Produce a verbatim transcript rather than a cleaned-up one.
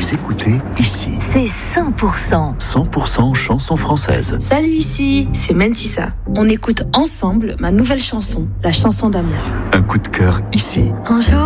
Vous écoutez Ici. C'est cent pour cent. cent pour cent chansons françaises. Salut Ici, c'est Mentissa. On écoute ensemble ma nouvelle chanson, la chanson d'amour. Un coup de cœur ici. Un jour,